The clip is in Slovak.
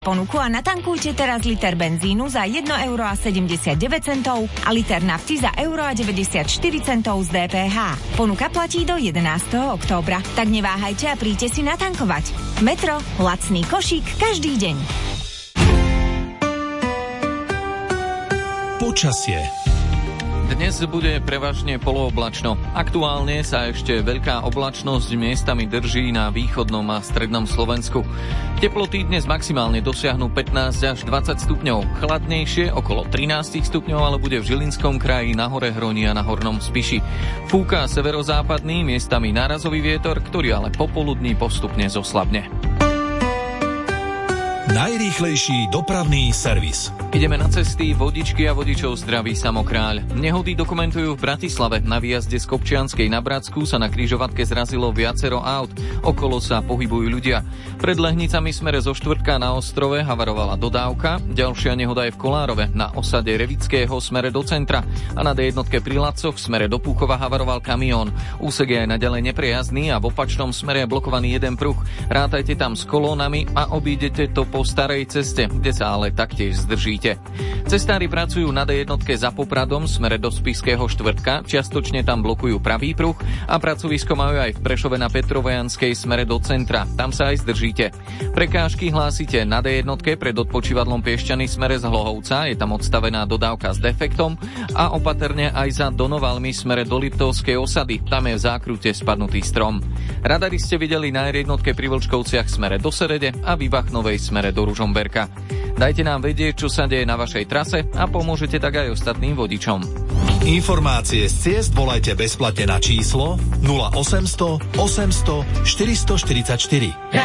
ponuku a natankujte teraz liter benzínu za 1,79 € a liter nafty za 1,94 € z DPH. Ponuka platí do 11. októbra. Tak neváhajte a príďte si natankovať. Metro, lacný košík každý deň. Počasie. Dnes bude prevažne polooblačno. Aktuálne sa ešte veľká oblačnosť miestami drží na východnom a strednom Slovensku. Teploty dnes maximálne dosiahnu 15 až 20 stupňov. Chladnejšie okolo 13 stupňov, ale bude v Žilinskom kraji, na hore Hroni a na Hornom Spiši. Fúka severozápadný, miestami nárazový vietor, ktorý ale popoludní postupne zoslabne. Najrýchlejší dopravný servis. Ideme na cesty, vodičky a vodičov zdraví Samokráľ. Nehody dokumentujú v Bratislave. Na výjazde z Kopčianskej na Bratsku sa na križovatke zrazilo viacero aut. Okolo sa pohybujú ľudia. Pred Lehnicami smere zo Štvrtka na Ostrove havarovala dodávka. Ďalšia nehoda je v Kolárove na osade Revického smere do centra. A na D1 pri Lacoch smere do Púchova havaroval kamión. Úsek je aj naďalej neprejazdný a v opačnom smere je blokovaný jeden pruh. Rátajte tam s kolónami a obídete to po starej ceste, kde sa ale taktiež zdržíte. Cestári pracujú na D1 za Popradom smere do Spišského Štvrtka, čiastočne tam blokujú pravý pruh a pracovisko majú aj v Prešove na Petrovojanskej smere do centra, tam sa aj zdržíte. Prekážky hlásite na D1 pred odpočívadlom Piešťany smere z Hlohovca, je tam odstavená dodávka s defektom a opatrne aj za Donovalmi smere do Liptovskej osady, tam je v zákrute spadnutý strom. Radari ste videli na R1 pri Vlčkovciach smere do Serede a Výbachnovej smere do Ružomberka. Dajte nám vedieť, čo sa deje na vašej trase a pomôžete tak aj ostatným vodičom. Informácie z ciest volajte bezplatne na číslo 0800 800 444.